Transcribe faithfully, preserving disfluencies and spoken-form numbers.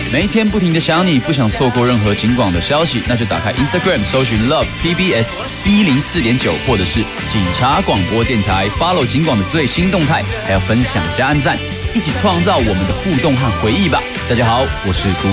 每一天不停的想你，不想错过任何警广的消息，那就打开 Instagram 搜寻 Love P B S 一零四点九，或者是警察广播电台 ，follow 警广的最新动态，还要分享加按赞，一起创造我们的互动和回忆吧。大家好，我是古